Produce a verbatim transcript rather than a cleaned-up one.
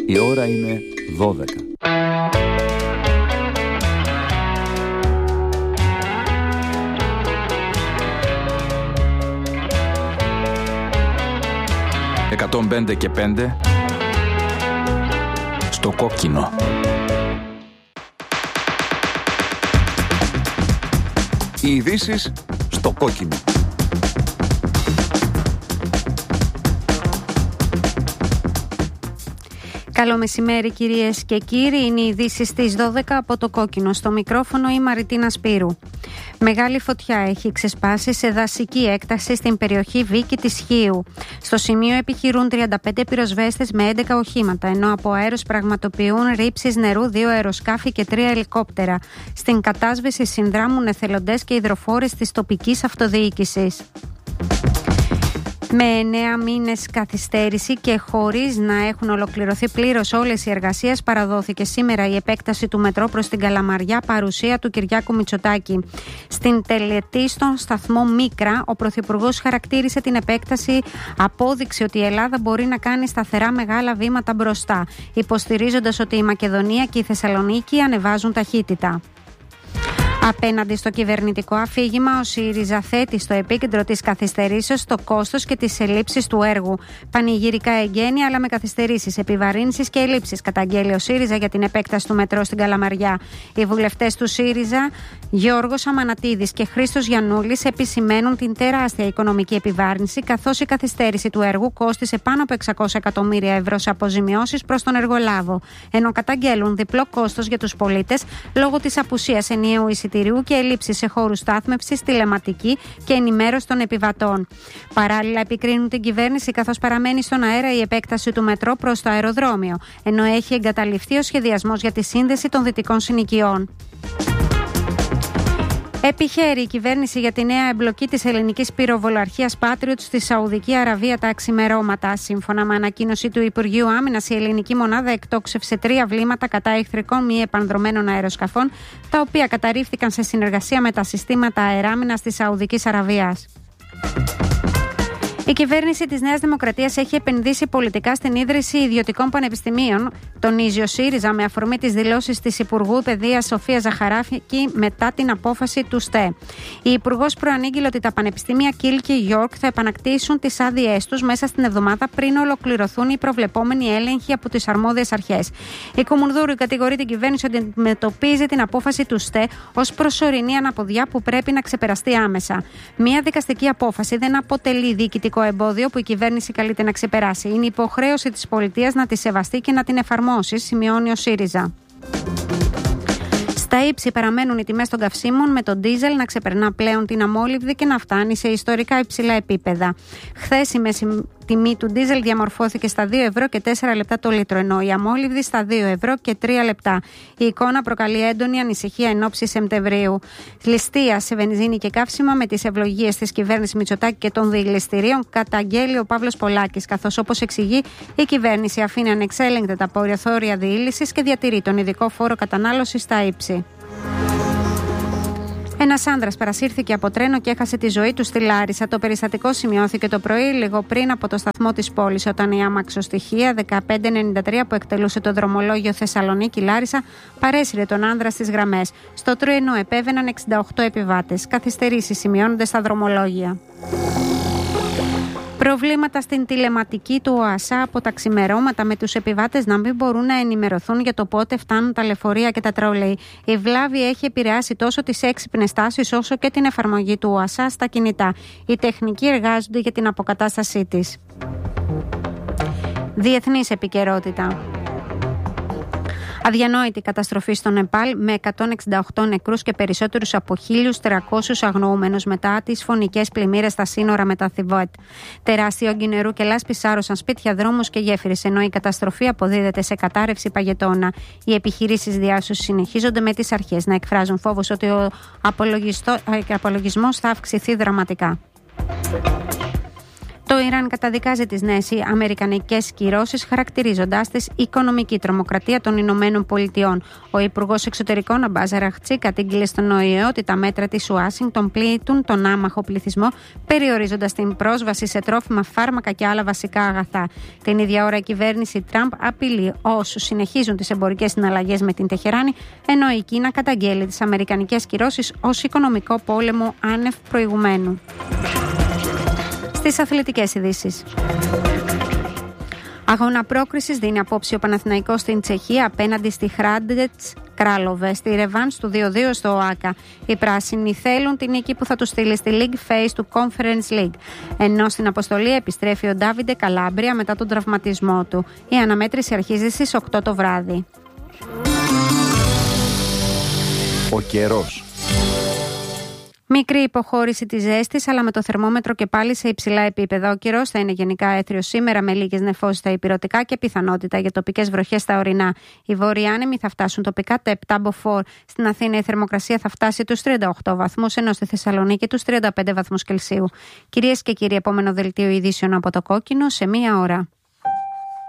Η ώρα είναι δώδεκα. εκατόν πέντε και πέντε στο κόκκινο. Οι ειδήσεις στο κόκκινο. Καλό μεσημέρι κυρίες και κύριοι, είναι οι ειδήσεις στις δώδεκα από το κόκκινο. Στο μικρόφωνο η Μαριτίνα Σπύρου. Μεγάλη φωτιά έχει ξεσπάσει σε δασική έκταση στην περιοχή Βίκη της Χίου. Στο σημείο επιχειρούν τριάντα πέντε πυροσβέστες με έντεκα οχήματα, ενώ από αέρος πραγματοποιούν ρήψεις νερού δύο αεροσκάφη και τρία ελικόπτερα. Στην κατάσβεση συνδράμουν εθελοντές και υδροφόρες της τοπικής αυτοδιοίκησης. Με εννέα μήνες καθυστέρηση και χωρίς να έχουν ολοκληρωθεί πλήρως όλες οι εργασίες, παραδόθηκε σήμερα η επέκταση του μετρό προς την Καλαμαριά, παρουσία του Κυριάκου Μητσοτάκη. Στην τελετή στον σταθμό Μίκρα, ο Πρωθυπουργός χαρακτήρισε την επέκταση απόδειξη ότι η Ελλάδα μπορεί να κάνει σταθερά μεγάλα βήματα μπροστά, υποστηρίζοντας ότι η Μακεδονία και η Θεσσαλονίκη ανεβάζουν ταχύτητα. Απέναντι στο κυβερνητικό αφήγημα, ο ΣΥΡΙΖΑ θέτει στο επίκεντρο της καθυστερήσεως το κόστος και τις ελλείψεις του έργου. Πανηγυρικά εγγένεια, αλλά με καθυστερήσεις, επιβαρύνσεις και ελλείψεις, καταγγέλει ο ΣΥΡΙΖΑ για την επέκταση του μετρό στην Καλαμαριά. Οι βουλευτές του ΣΥΡΙΖΑ, Γιώργος Αμανατίδης και Χρήστος Γιαννούλης, επισημαίνουν την τεράστια οικονομική επιβάρυνση, καθώς η καθυστέρηση του έργου κόστισε πάνω από εξακόσια εκατομμύρια ευρώ σε αποζημιώσεις προς τον εργολάβο. Ενώ καταγγέλουν διπλό κόστος για τους πολίτες λόγω της απουσίας ενιαίου εισιτηρίου και ελλείψεις σε χώρους στάθμευσης, τηλεματική και ενημέρωση των επιβατών. Παράλληλα, επικρίνουν την κυβέρνηση καθώς παραμένει στον αέρα η επέκταση του μετρό προς το αεροδρόμιο, ενώ έχει εγκαταλειφθεί ο σχεδιασμός για τη σύνδεση των δυτικών συνοικιών. Επιχαίρει η κυβέρνηση για τη νέα εμπλοκή της ελληνικής πυροβολαρχίας Patriot στη Σαουδική Αραβία τα ξημερώματα. Σύμφωνα με ανακοίνωση του Υπουργείου Άμυνας, η ελληνική μονάδα εκτόξευσε τρία βλήματα κατά εχθρικών μη επανδρομένων αεροσκαφών, τα οποία καταρρίφθηκαν σε συνεργασία με τα συστήματα αεράμυνας της Σαουδικής Αραβίας. Η κυβέρνηση της Νέας Δημοκρατίας έχει επενδύσει πολιτικά στην ίδρυση ιδιωτικών πανεπιστημίων, τονίζει ο ΣΥΡΙΖΑ με αφορμή τις δηλώσεις της Υπουργού Παιδείας Σοφία Ζαχαράφικη μετά την απόφαση του ΣΤΕ. Η Υπουργός προανήγγειλε ότι τα πανεπιστήμια Κιλ και York θα επανακτήσουν τις άδειές τους μέσα στην εβδομάδα πριν ολοκληρωθούν οι προβλεπόμενοι έλεγχοι από τις αρμόδιες αρχές. Η Κουμουνδούρου κατηγορεί την κυβέρνηση ότι αντιμετωπίζει την απόφαση του ΣΤΕ ως προσωρινή αναποδιά που πρέπει να ξεπεραστεί άμεσα. Μία δικαστική απόφαση δεν αποτελεί διοικητικό εμπόδιο που η κυβέρνηση καλείται να ξεπεράσει. Είναι υποχρέωση της πολιτείας να τη σεβαστεί και να την εφαρμόσει, σημειώνει ο ΣΥΡΙΖΑ. Στα ύψη παραμένουν οι τιμές των καυσίμων, με τον ντίζελ να ξεπερνά πλέον την αμόλυβδη και να φτάνει σε ιστορικά υψηλά επίπεδα. Χθες η μέση τιμή του ντίζελ διαμορφώθηκε στα δύο ευρώ και τέσσερα λεπτά το λίτρο, ενώ η αμόλυβδη στα δύο ευρώ και τρία λεπτά. Η εικόνα προκαλεί έντονη ανησυχία εν ώψη Σεπτεμβρίου. Ληστεία σε βενζίνη και καύσιμα με τις ευλογίες της κυβέρνησης Μητσοτάκη και των δηληστηρίων, καταγγέλει ο Παύλος Πολάκης, καθώς όπως εξηγεί, η κυβέρνηση αφήνει ανεξέλεγκτα τα περιθώρια διήλυσης και διατηρεί τον ειδικό φόρο κατανάλωσης στα ύψη. Ένας άνδρας παρασύρθηκε από τρένο και έχασε τη ζωή του στη Λάρισα. Το περιστατικό σημειώθηκε το πρωί, λίγο πριν από το σταθμό της πόλης, όταν η αμαξοστοιχεία δεκαπέντε ενενήντα τρία που εκτελούσε το δρομολόγιο Θεσσαλονίκη-Λάρισα παρέσυρε τον άνδρα στις γραμμές. Στο τρένο επέβαιναν εξήντα οκτώ επιβάτες. Καθυστερήσεις σημειώνονται στα δρομολόγια. Προβλήματα στην τηλεματική του ΟΑΣΑ από τα ξημερώματα, με τους επιβάτες να μην μπορούν να ενημερωθούν για το πότε φτάνουν τα λεωφορεία και τα τρόλεϊ. Η βλάβη έχει επηρεάσει τόσο τις έξυπνες τάσεις όσο και την εφαρμογή του ΟΑΣΑ στα κινητά. Οι τεχνικοί εργάζονται για την αποκατάστασή της. Διεθνής επικαιρότητα. Αδιανόητη καταστροφή στο Νεπάλ με εκατόν εξήντα οκτώ νεκρούς και περισσότερους από χίλιους τριακόσιους αγνοούμενους μετά τις φωνικές πλημμύρες στα σύνορα με τα Θιβέτ. Τεράστιο όγκη νερού και λάσπη σάρωσαν σπίτια, δρόμους και γέφυρες, ενώ η καταστροφή αποδίδεται σε κατάρρευση παγετώνα. Οι επιχειρήσεις διάσωσης συνεχίζονται, με τις αρχές να εκφράζουν φόβους ότι ο απολογισμός θα αυξηθεί δραματικά. Το Ιράν καταδικάζει τις νέες αμερικανικές κυρώσεις, χαρακτηρίζοντάς τις οικονομική τρομοκρατία των Ηνωμένων Πολιτειών. Ο Υπουργός Εξωτερικών Αμπάζ Αραχτζή κατήγγειλε στον Ο Ε Ε ότι τα μέτρα της Ουάσιγκτον πλήττουν τον άμαχο πληθυσμό, περιορίζοντας την πρόσβαση σε τρόφιμα, φάρμακα και άλλα βασικά αγαθά. Την ίδια ώρα η κυβέρνηση Τραμπ απειλεί όσους συνεχίζουν τις εμπορικές συναλλαγές με την Τεχεράνη, ενώ η Κίνα καταγγέλει τις αμερικανικές κυρώσεις ως οικονομικό πόλεμο άνευ προηγουμένου. Στις αθλητικές ειδήσεις. Αγώνα πρόκρισης δίνει απόψε ο Παναθηναϊκός στην Τσεχία απέναντι στη Χράντετς Κράλοβε στη ρεβάνς του δύο δύο στο ΟΑΚΑ. Οι πράσινοι θέλουν την νίκη που θα του στείλει στη League Phase του Conference League. Ενώ στην αποστολή επιστρέφει ο Ντάβιντε Καλάμπρια μετά τον τραυματισμό του. Η αναμέτρηση αρχίζει στις οκτώ το βράδυ. Ο καιρός. Μικρή υποχώρηση της ζέστης, αλλά με το θερμόμετρο και πάλι σε υψηλά επίπεδα. Ο καιρός θα είναι γενικά έθριος σήμερα, με λίγες νεφώσεις στα ηπειρωτικά και πιθανότητα για τοπικές βροχές στα ορεινά. Οι βόρειοι άνεμοι θα φτάσουν τοπικά τα επτά μποφόρ. Στην Αθήνα η θερμοκρασία θα φτάσει τους τριάντα οκτώ βαθμούς, ενώ στη Θεσσαλονίκη τους τριάντα πέντε βαθμούς Κελσίου. Κυρίες και κύριοι, επόμενο δελτίο ειδήσεων από το Κόκκινο σε μία ώρα.